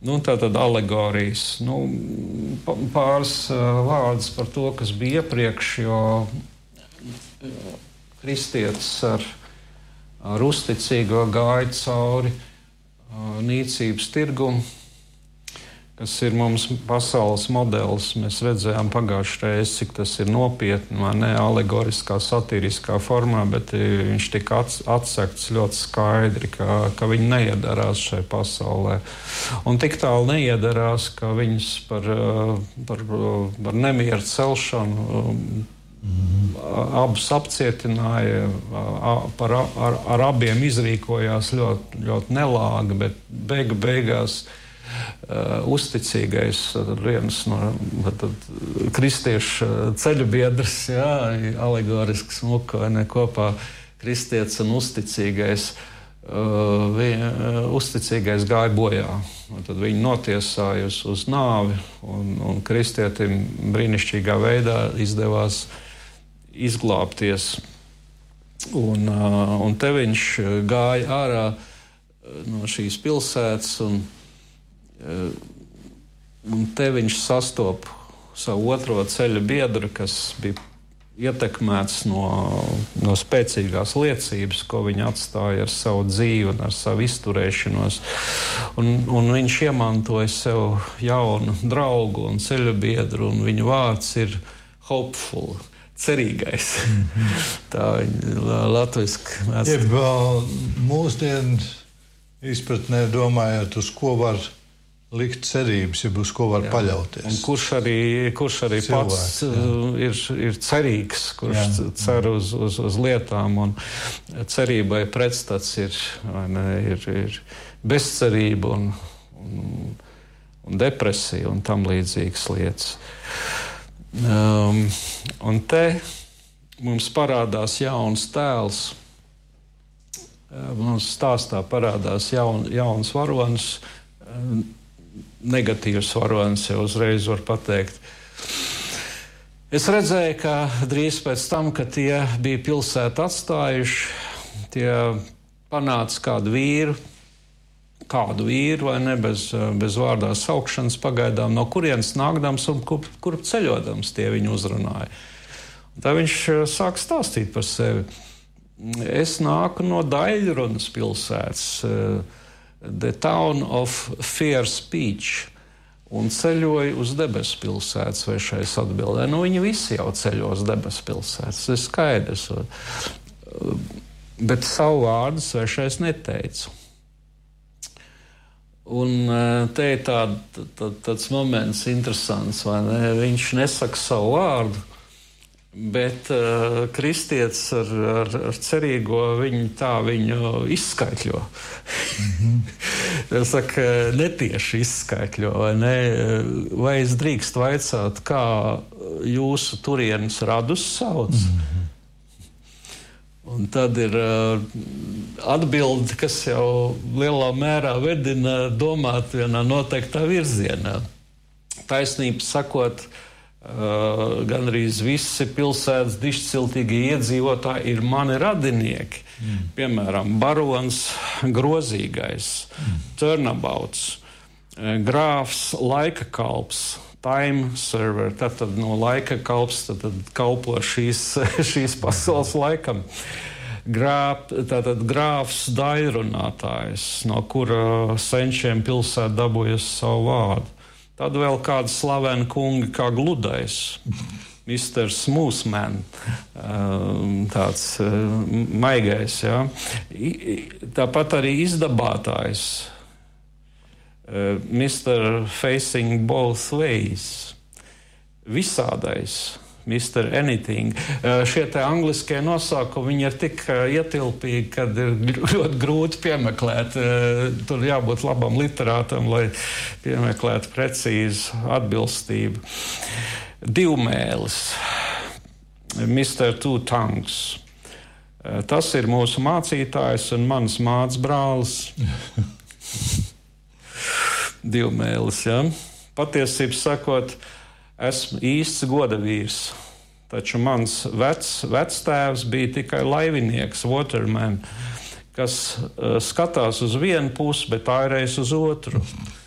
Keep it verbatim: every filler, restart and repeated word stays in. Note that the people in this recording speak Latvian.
Nu, tātad alegorijas. Nu, pāris uh, vārdus par to, kas bija iepriekš, jo kristietis ar, ar uzticīgo gāja cauri uh, nīcības tirgumu, kas ir mums pasaules modelis. Mēs redzējām pagājušajā reizē, cik tas ir nopietni, vai ne alegoriskā, satiriskā formā, bet viņš tika atsekts ļoti skaidri, ka, ka viņi neiedarās šai pasaulē. Un tik tālu neiedarās, ka viņus par, par, par nemieru celšanu mm-hmm. abus apcietināja, par, ar, ar abiem izrīkojās ļoti, ļoti nelāgi, bet beigu beigās Uh, uzticīgais, viens no tad, kristiešu ceļu biedrs, jā, alegoriski smuka, vai ne, kopā kristietis un uzticīgais, uh, viņa, uh, uzticīgais gāja bojā. Un tad viņi notiesāja uz, uz nāvi, un, un kristietim brīnišķīgā veidā izdevās izglābties. Un, uh, un te viņš gāja ārā no šīs pilsētas, un Un te viņš sastopa savu otro ceļa biedru, kas bija ietekmēts no, no spēcīgās liecības, ko viņa atstāja ar savu dzīvi un ar savu izturēšanos. Un, un viņš iemantoja sev jaunu draugu un ceļa biedru, un viņa vārds ir hopeful, cerīgais. Mm-hmm. Tā viņa latviski mēs... Jeb mūsdienu izpratnē domājot, uz ko var likt cerības, ja uz ko var Jā. paļauties. Un kurš arī, kurš arī Cilvēks, pats ir, ir cerīgs, kurš Jā. cer uz, uz, uz lietām, un cerībai pretstats ir, ne, ir, ir bezcerība un, un, un depresija un tam līdzīgas lietas. Um, un te mums parādās jauns tēls, mums stāstā parādās jaun, jauns varonis, negatīvs varonis, jau uzreiz var pateikt. Es redzēju, ka drīz pēc tam, kad tie bija pilsētu atstājuši, tie panāca kādu vīru, kādu vīru, vai ne, bez, bez vārdā saukšanas pagaidām, no kurienes nākdams un kur, kur ceļodams tie viņu uzrunāja. Un tā viņš sāk stāstīt par sevi. Es nāku no Daļrunas pilsētas, The Town of Fair Speech, un ceļoju uz debesu pilsētas, vai šais atbildē. Nu, viņi visi jau ceļo uz debesu pilsētas, tas ir skaidrs. Bet savu vārdu svešais neteicu. Un te ir tād, tād, tāds moments interesants, vai ne? Viņš nesaka savu vārdu, bet uh, kristietis ar, ar, ar cerīgo viņu tā viņu izskaitļo. Mm-hmm. Tas saka, netieši izskaitļo, vai ne? Vai es drīkst vaicāt, kā jūsu turienes radus sauc? Mm-hmm. Un tad ir uh, atbilde, kas jau lielā mērā vedina domāt vienā noteiktā virzienā. Taisnība sakot, Uh, gan arī visi pilsētas dišciltīgie iedzīvotāji ir mani radinieki. Mm. Piemēram, barons Grozīgais, mm. Turnabauts, grāfs Laika kalps, time server, tad, tad no laika kalps tad, tad kalpo šīs, šīs pasaules laikam. Grāp, tātad grāfs Daļrunātājs, no kura senčiem pilsēta dabūjusi savu vārdu. Tad vēl kādi slaveni kungi kā Gludais, mister Smoothman, tāds maigais, jā. Tāpat arī izdabātājs, mister Facing Both Ways, visādais, mister Anything. Šie te angliskie nosākumi, viņi ir tik ietilpīgi, kad ir ļoti grūti piemeklēt. Tur jābūt labam literātam, lai piemeklētu precīzu atbilstību. Divmēlis, mister Two Tongues. Tas ir mūsu mācītājs un mans māc brālis. Divmēlis, ja? Patiesības sakot, esmu īsts godavīrs, taču mans vec, vectēvs bija tikai laivinieks, waterman, kas uh, skatās uz vienu pusi, bet airēs uz otru.